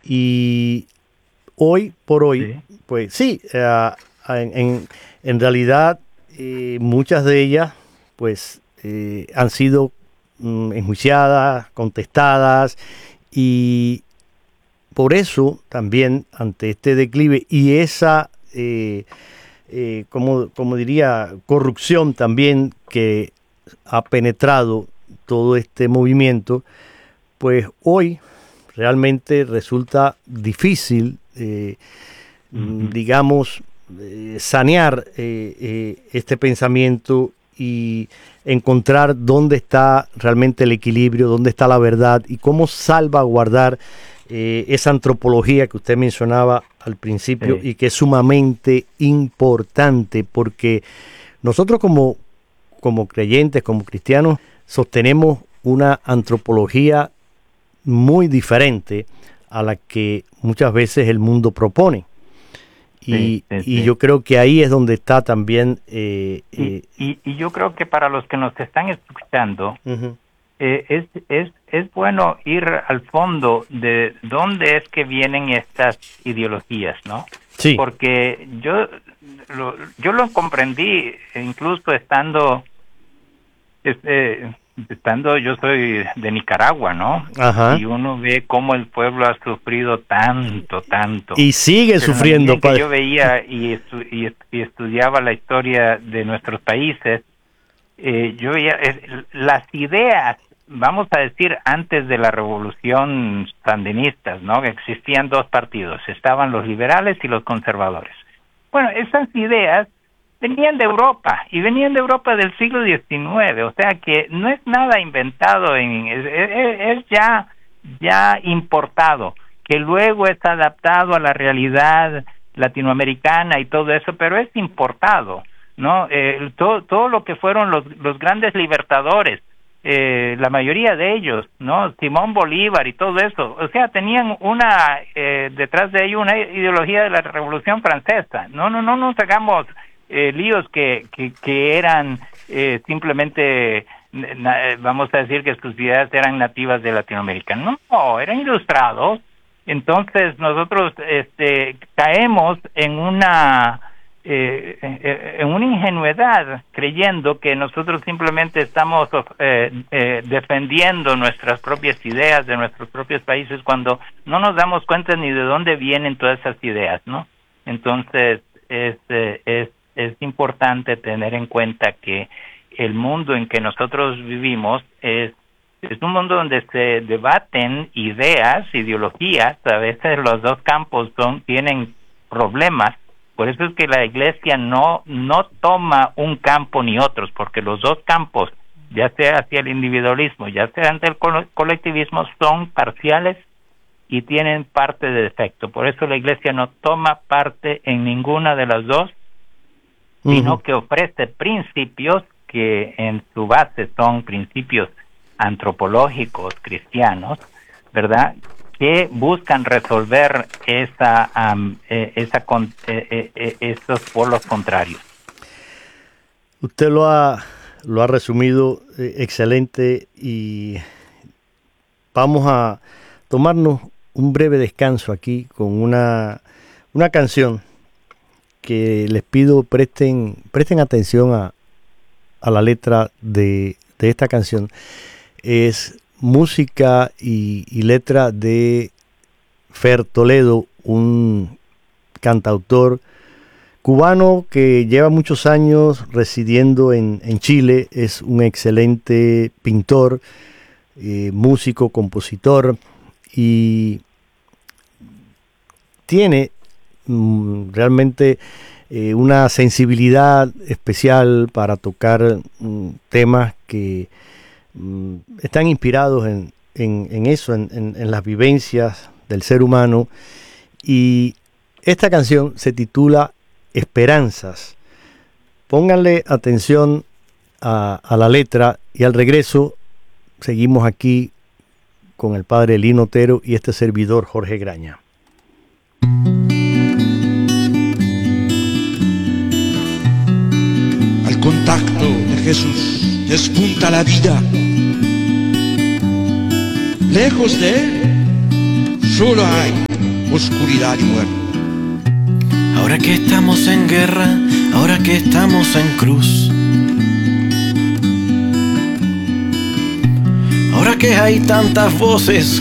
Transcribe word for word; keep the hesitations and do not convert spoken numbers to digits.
Y hoy por hoy, sí. pues sí, uh, en, en, en realidad eh, muchas de ellas pues eh, han sido mm, enjuiciadas, contestadas, y por eso también ante este declive y esa, eh, eh, como, como diría, corrupción también que ha penetrado todo este movimiento, pues hoy realmente resulta difícil, eh, uh-huh. digamos, eh, sanear eh, eh, este pensamiento y encontrar dónde está realmente el equilibrio, dónde está la verdad y cómo salvaguardar eh, esa antropología que usted mencionaba al principio, sí. y que es sumamente importante porque nosotros como, como creyentes, como cristianos, sostenemos una antropología muy diferente a la que muchas veces el mundo propone. Y, sí, sí, y sí. yo creo que ahí es donde está también... Eh, y, eh, y, y yo creo que para los que nos están escuchando, uh-huh. eh, es, es, es bueno ir al fondo de dónde es que vienen estas ideologías, ¿no? Sí. Porque yo lo, yo lo comprendí incluso estando... Este, estando yo soy de Nicaragua, ¿no? Ajá. Y uno ve cómo el pueblo ha sufrido tanto, tanto. Y sigue Pero sufriendo. En que yo veía y, estu y, y estudiaba la historia de nuestros países, eh, yo veía es, las ideas, vamos a decir, antes de la revolución sandinista, ¿no? Que existían dos partidos, estaban los liberales y los conservadores. Bueno, esas ideas venían de Europa, y venían de Europa del siglo diecinueve, o sea que no es nada inventado, en, es, es, es ya, ya importado, que luego es adaptado a la realidad latinoamericana y todo eso, pero es importado, ¿no? Eh, todo, todo lo que fueron los, los grandes libertadores, eh, la mayoría de ellos, ¿no? Simón Bolívar y todo eso, o sea, tenían una, eh, detrás de ellos una ideología de la Revolución Francesa. No, no, no nos hagamos... Eh, líos que, que, que eran eh, simplemente, na, vamos a decir que sus ideas eran nativas de Latinoamérica. No, no, eran ilustrados. Entonces nosotros este, caemos en una eh, en una ingenuidad creyendo que nosotros simplemente estamos eh, eh, defendiendo nuestras propias ideas de nuestros propios países cuando no nos damos cuenta ni de dónde vienen todas esas ideas, ¿no? Entonces es, es es importante tener en cuenta que el mundo en que nosotros vivimos es, es un mundo donde se debaten ideas, ideologías. A veces los dos campos son, tienen problemas. Por eso es que la Iglesia no, no toma un campo ni otros, porque los dos campos, ya sea hacia el individualismo, ya sea ante el colectivismo, son parciales y tienen parte de defecto. Por eso la Iglesia no toma parte en ninguna de las dos, sino uh-huh. que ofrece principios que en su base son principios antropológicos cristianos, ¿verdad?, que buscan resolver esa, um, eh, esa con, eh, eh, esos polos contrarios. Usted lo ha, lo ha resumido eh, excelente, y vamos a tomarnos un breve descanso aquí con una, una canción que les pido presten, presten atención a, a la letra de, de esta canción. Es música y, y letra de Fer Toledo, un cantautor cubano que lleva muchos años residiendo en, en Chile. Es un excelente pintor, eh, músico, compositor, y tiene realmente eh, una sensibilidad especial para tocar mm, temas que mm, están inspirados en, en, en eso, en, en, en las vivencias del ser humano. Y esta canción se titula Esperanzas. Pónganle atención a, a la letra, y al regreso seguimos aquí con el padre Lino Otero y este servidor Jorge Graña. Al contacto de Jesús despunta la vida. Lejos de él solo hay oscuridad y muerte. Ahora que estamos en guerra, ahora que estamos en cruz, ahora que hay tantas voces